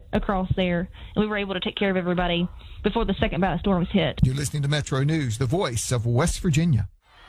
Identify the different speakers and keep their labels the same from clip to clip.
Speaker 1: across there, and we were able to take care of everybody before the second bout of storms hit.
Speaker 2: You're listening to Metro News, the voice of West Virginia.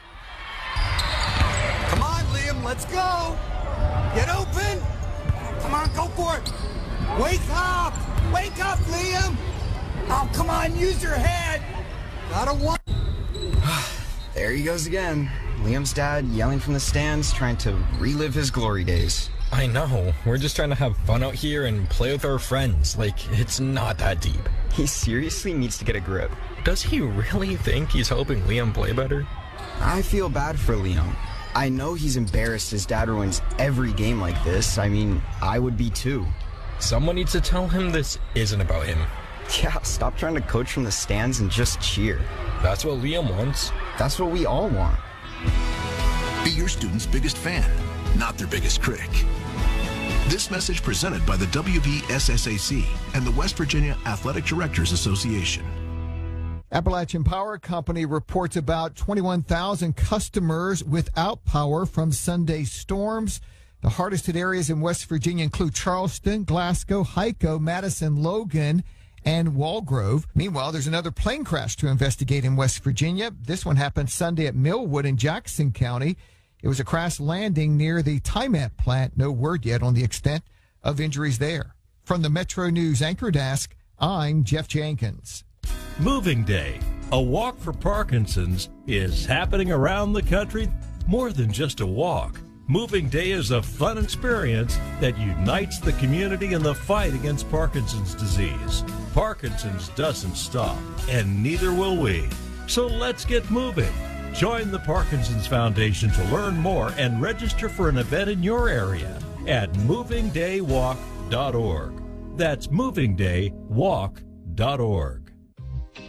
Speaker 3: Come on, Liam, let's go. Get open. Come on, go for it. Wake up. Wake up, Liam. Oh, come on, use your head. Gotta one.
Speaker 4: There he goes again. Liam's dad yelling from the stands, trying to relive his glory days.
Speaker 5: I know. We're just trying to have fun out here and play with our friends. Like, it's not that deep.
Speaker 4: He seriously needs to get a grip.
Speaker 5: Does he really think he's helping Liam play better?
Speaker 4: I feel bad for Liam. I know he's embarrassed his dad ruins every game like this. I mean, I would be too.
Speaker 5: Someone needs to tell him this isn't about him.
Speaker 4: Yeah, stop trying to coach from the stands and just cheer.
Speaker 5: That's what Liam wants.
Speaker 4: That's what we all want.
Speaker 6: Be your student's biggest fan, not their biggest critic. This message presented by the WVSSAC and the West Virginia Athletic Directors Association.
Speaker 2: Appalachian Power Company reports about 21,000 customers without power from Sunday's storms. The hardest hit areas in West Virginia include Charleston, Glasgow, Hico, Madison, Logan, and Walgrove. Meanwhile, there's another plane crash to investigate in West Virginia. This one happened Sunday at Millwood in Jackson County. It was a crash landing near the TIMAT plant. No word yet on the extent of injuries there. From the Metro News Anchor Desk, I'm Jeff Jenkins.
Speaker 7: Moving Day, a walk for Parkinson's, is happening around the country. More than just a walk. Moving Day is a fun experience that unites the community in the fight against Parkinson's disease. Parkinson's doesn't stop, and neither will we. So let's get moving. Join the Parkinson's Foundation to learn more and register for an event in your area at movingdaywalk.org. That's movingdaywalk.org.